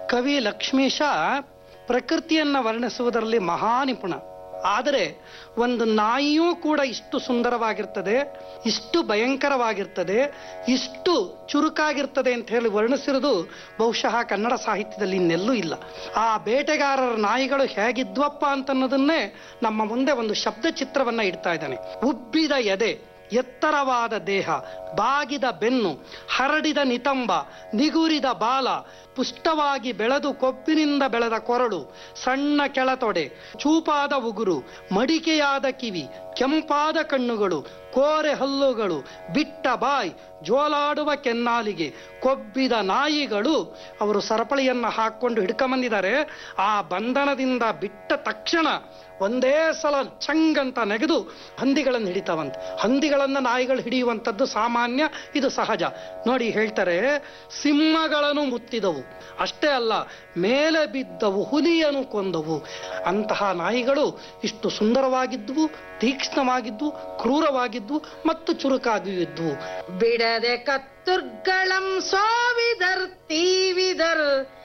ಕವಿ ಲಕ್ಷ್ಮೀಶ ಪ್ರಕೃತಿಯನ್ನ ವರ್ಣಿಸುವುದರಲ್ಲಿ ಮಹಾನಿಪುಣ. ಆದರೆ ಒಂದು ನಾಯಿಯೂ ಕೂಡ ಇಷ್ಟು ಸುಂದರವಾಗಿರ್ತದೆ, ಇಷ್ಟು ಭಯಂಕರವಾಗಿರ್ತದೆ, ಇಷ್ಟು ಚುರುಕಾಗಿರ್ತದೆ ಅಂತ ಹೇಳಿ ವರ್ಣಿಸಿರೋದು ಬಹುಶಃ ಕನ್ನಡ ಸಾಹಿತ್ಯದಲ್ಲಿ ಇನ್ನೆಲ್ಲೂ ಇಲ್ಲ. ಆ ಬೇಟೆಗಾರರ ನಾಯಿಗಳು ಹೇಗಿದ್ವಪ್ಪ ಅಂತನ್ನೋದನ್ನೇ ನಮ್ಮ ಮುಂದೆ ಒಂದು ಶಬ್ದ ಚಿತ್ರವನ್ನ ಇಡ್ತಾ ಇದ್ದಾನೆ. ಉಬ್ಬಿದ ಎದೆ, ಎತ್ತರವಾದ ದೇಹ, ಬಾಗಿದ ಬೆನ್ನು, ಹರಡಿದ ನಿತಂಬ, ನಿಗುರಿದ ಬಾಲ, ಪುಷ್ಟವಾಗಿ ಬೆಳೆದು ಕೊಬ್ಬಿನಿಂದ ಬೆಳೆದ ಕೊರಳು, ಸಣ್ಣ ಕೆಳತೊಡೆ, ಚೂಪಾದ ಉಗುರು, ಮಡಿಕೆಯಾದ ಕಿವಿ, ಕೆಂಪಾದ ಕಣ್ಣುಗಳು, ಕೋರೆ ಹಲ್ಲುಗಳು, ಬಿಟ್ಟ ಬಾಯಿ, ಜೋಲಾಡುವ ಕೆನ್ನಾಲಿಗೆ, ಕೊಬ್ಬಿದ ನಾಯಿಗಳು. ಅವರು ಸರಪಳಿಯನ್ನ ಹಾಕೊಂಡು ಹಿಡ್ಕೊಂಬಂದಿದ್ದಾರೆ. ಆ ಬಂಧನದಿಂದ ಬಿಟ್ಟ ತಕ್ಷಣ ಒಂದೇ ಸಲ ಚಂಗಂತ ನೆಗೆದು ಹಂದಿಗಳನ್ನು ಹಿಡಿತಾವಂತೆ. ಹಂದಿಗಳನ್ನು ನಾಯಿಗಳು ಹಿಡಿಯುವಂಥದ್ದು ಸಾಮಾನ್ಯ, ಇದು ಸಹಜ. ನೋಡಿ ಹೇಳ್ತಾರೆ, ಸಿಂಹಗಳನ್ನು ಮುತ್ತಿದವು, ಅಷ್ಟೇ ಅಲ್ಲ ಮೇಲೆ ಬಿದ್ದವು, ಹುಲಿಯನ್ನು ಕೊಂದವು. ಅಂತಹ ನಾಯಿಗಳು ಇಷ್ಟು ಸುಂದರವಾಗಿದ್ವು, ತೀಕ್ಷ್ಣವಾಗಿದ್ವು, ಕ್ರೂರವಾಗಿದ್ವು ಮತ್ತು ಚುರುಕಾಗಿದ್ವು. ಬಿಡದೆ ಕತ್ತುರ್ಗಳಂ ಸೋವಿದರ್ ತೀವಿದರ್